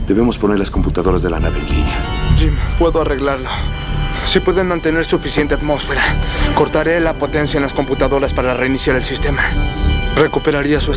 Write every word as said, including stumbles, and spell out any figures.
Debemos poner las computadoras de la nave en línea. Jim, puedo arreglarlo. Si pueden mantener suficiente atmósfera, cortaré la potencia en las computadoras para reiniciar el sistema. Recuperaría su